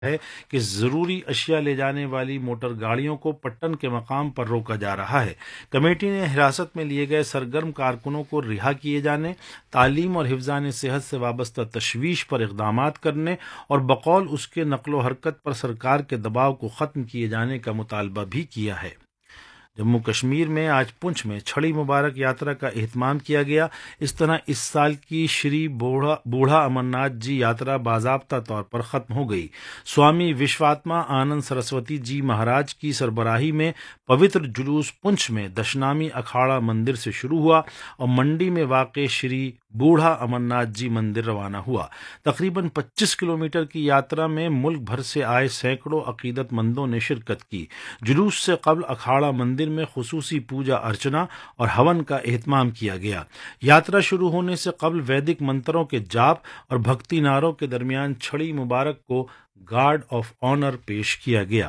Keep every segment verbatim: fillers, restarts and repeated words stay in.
ہے کہ ضروری اشیاء لے جانے والی موٹر گاڑیوں کو پٹن کے مقام پر روکا جا رہا ہے۔ کمیٹی نے حراست میں لیے گئے سرگرم کارکنوں کو رہا کیے جانے، تعلیم اور حفظان صحت سے وابستہ تشویش پر اقدامات کرنے اور بقول اس کے نقل و حرکت پر سرکار کے دباؤ کو ختم کیے جانے کا مطالبہ بھی کیا ہے۔ جموں کشمیر میں آج پنچ میں چھڑی مبارک یاترا کا اہتمام کیا گیا۔ اس طرح اس سال کی شری بوڑھا بوڑھا امرناتھ جی یاترا باضابطہ طور پر ختم ہو گئی۔ سوامی وشواتما آنند سرسوتی جی مہاراج کی سربراہی میں پوتر جلوس پنچ میں دشنامی اکھاڑا مندر سے شروع ہوا اور منڈی میں واقع شری بوڑھا امرناتھ جی مندر روانہ ہوا۔ تقریباً پچیس کلومیٹر کی یاترا میں ملک بھر سے آئے سینکڑوں عقیدت مندوں نے شرکت کی۔ جلوس سے قبل اکھاڑا مندر میں خصوصی پوجا ارچنا اور ہون کا اہتمام کیا گیا۔ یاترا شروع ہونے سے قبل ویدک منتروں کے جاپ اور بھکتی نعروں کے درمیان چھڑی مبارک کو گارڈ آف آنر پیش کیا گیا۔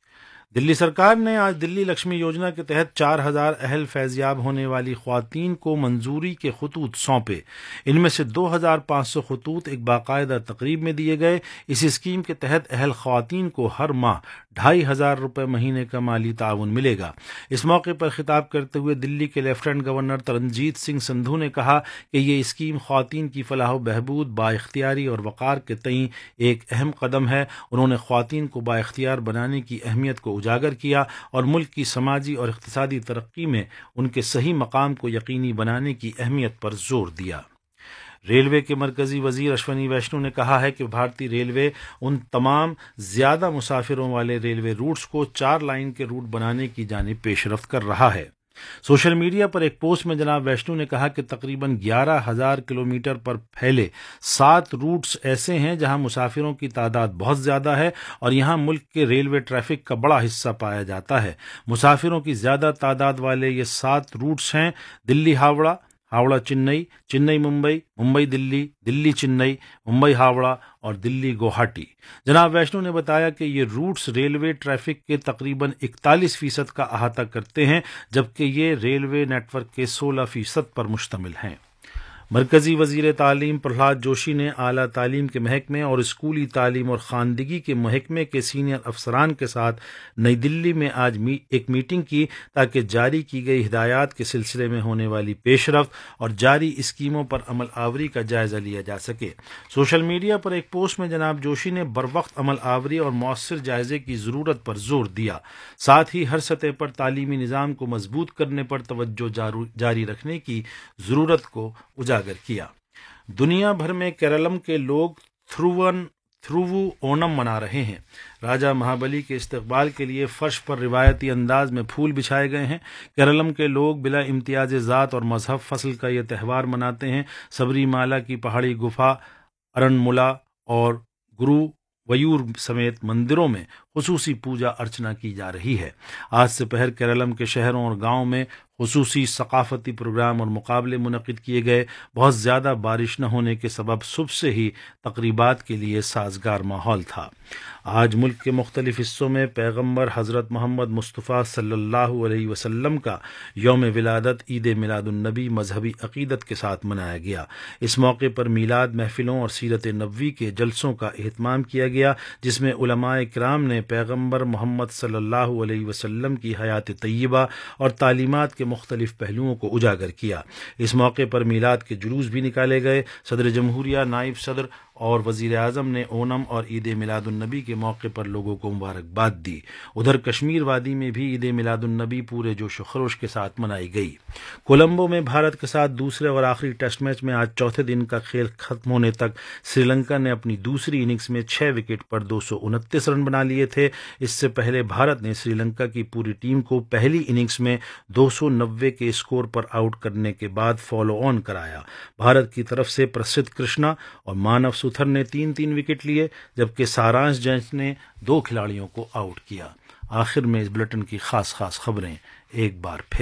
دلی سرکار نے آج دلی لکشمی یوجنا کے تحت چار ہزار اہل فیضیاب ہونے والی خواتین کو منظوری کے خطوط سونپے۔ ان میں سے دو ہزار پانچ سو خطوط ایک باقاعدہ تقریب میں دیے گئے۔ اس اسکیم کے تحت اہل خواتین کو ہر ماہ ڈھائی ہزار روپے مہینے کا مالی تعاون ملے گا۔ اس موقع پر خطاب کرتے ہوئے دلی کے لیفٹیننٹ گورنر ترنجیت سنگھ سندھو نے کہا کہ یہ اسکیم خواتین کی فلاح و بہبود، بااختیاری اور وقار کے تئیں ایک اہم قدم ہے۔ انہوں نے خواتین کو بااختیار بنانے کی اہمیت کو اجاگر کیا اور ملک کی سماجی اور اقتصادی ترقی میں ان کے صحیح مقام کو یقینی بنانے کی اہمیت پر زور دیا۔ ریلوے کے مرکزی وزیر اشونی ویشنو نے کہا ہے کہ بھارتی ریلوے ان تمام زیادہ مسافروں والے ریلوے روٹس کو چار لائن کے روٹ بنانے کی جانب پیش رفت کر رہا ہے۔ سوشل میڈیا پر ایک پوسٹ میں جناب ویشنو نے کہا کہ تقریباً گیارہ ہزار کلومیٹر پر پھیلے سات روٹس ایسے ہیں جہاں مسافروں کی تعداد بہت زیادہ ہے اور یہاں ملک کے ریلوے ٹریفک کا بڑا حصہ پایا جاتا ہے۔ مسافروں کی زیادہ تعداد والے یہ سات روٹس ہیں: دلی ہاوڑہ، ہاوڑہ چنئی، چنئی ممبئی، ممبئی دلی، دلی چنئی، ممبئی ہاوڑہ اور دلی گوہاٹی۔ جناب ویشنو نے بتایا کہ یہ روٹس ریلوے ٹریفک کے تقریباً اکتالیس فیصد کا احاطہ کرتے ہیں، جبکہ یہ ریلوے نیٹ ورک کے سولہ فیصد پر مشتمل ہیں۔ مرکزی وزیر تعلیم پرہلاد جوشی نے اعلیٰ تعلیم کے محکمے اور اسکولی تعلیم اور خواندگی کے محکمے کے سینئر افسران کے ساتھ نئی دلی میں آج می ایک میٹنگ کی تاکہ جاری کی گئی ہدایات کے سلسلے میں ہونے والی پیش رفت اور جاری اسکیموں پر عمل آوری کا جائزہ لیا جا سکے۔ سوشل میڈیا پر ایک پوسٹ میں جناب جوشی نے بروقت عمل آوری اور مؤثر جائزے کی ضرورت پر زور دیا، ساتھ ہی ہر سطح پر تعلیمی نظام کو مضبوط کرنے پر توجہ جاری رکھنے کی ضرورت کو اجاگر کیا۔ دنیا بھر میں کیرالم کے لوگ تھروون تھروو اونم منا رہے ہیں۔ راجہ مہابلی کے استقبال کے لیے فرش پر روایتی انداز میں پھول بچھائے گئے ہیں۔ کیرالم کے لوگ بلا امتیاز ذات اور مذہب فصل کا یہ تہوار مناتے ہیں۔ سبری مالا کی پہاڑی گفا، ارنملا اور گرو ویور سمیت مندروں میں خصوصی پوجا ارچنا کی جا رہی ہے۔ آج سے پہر کیرالم کے شہروں اور گاؤں میں خصوصی ثقافتی پروگرام اور مقابلے منعقد کیے گئے۔ بہت زیادہ بارش نہ ہونے کے سبب صبح سے ہی تقریبات کے لیے سازگار ماحول تھا۔ آج ملک کے مختلف حصوں میں پیغمبر حضرت محمد مصطفیٰ صلی اللہ علیہ وسلم کا یوم ولادت عید میلاد النبی مذہبی عقیدت کے ساتھ منایا گیا۔ اس موقع پر میلاد محفلوں اور سیرت نبوی کے جلسوں کا اہتمام کیا گیا، جس میں علماء کرام نے پیغمبر محمد صلی اللہ علیہ وسلم کی حیات طیبہ اور تعلیمات کے مختلف پہلوؤں کو اجاگر کیا۔ اس موقع پر میلاد کے جلوس بھی نکالے گئے۔ صدر جمہوریہ، نائب صدر اور وزیر اعظم نے اونم اور عید میلاد النبی کے موقع پر لوگوں کو مبارکباد دی۔ ادھر کشمیر وادی میں بھی عید میلاد النبی پورے جوش و خروش کے ساتھ منائی گئی۔ کولمبو میں بھارت کے ساتھ دوسرے اور آخری ٹیسٹ میچ میں آج چوتھے دن کا کھیل ختم ہونے تک سری لنکا نے اپنی دوسری اننگز میں چھ وکٹ پر دو سو انتیس رن بنا لیے تھے۔ اس سے پہلے بھارت نے سری لنکا کی پوری ٹیم کو پہلی اننگز میں دو سو نوے کے اسکور پر آؤٹ کرنے کے بعد فالو آن کرایا۔ بھارت کی طرف سے پرسدھ کرشنا اور مانو سوتھر نے تین تین وکٹ لیے، جبکہ سارانش جینچ نے دو کھلاڑیوں کو آؤٹ کیا۔ آخر میں اس بلیٹن کی خاص خاص خبریں ایک بار پھر۔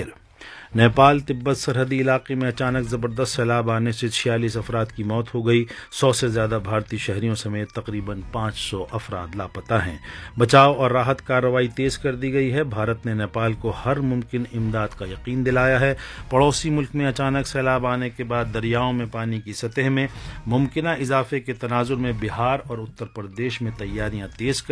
نیپال تبت سرحدی علاقے میں اچانک زبردست سیلاب آنے سے چھیالیس افراد کی موت ہو گئی، سو سے زیادہ بھارتی شہریوں سمیت تقریباً پانچ سو افراد لاپتہ ہیں۔ بچاؤ اور راحت کارروائی تیز کر دی گئی ہے۔ بھارت نے نیپال کو ہر ممکن امداد کا یقین دلایا ہے۔ پڑوسی ملک میں اچانک سیلاب آنے کے بعد دریاؤں میں پانی کی سطح میں ممکنہ اضافے کے تناظر میں بہار اور اتر پردیش میں تیاریاں تیز کر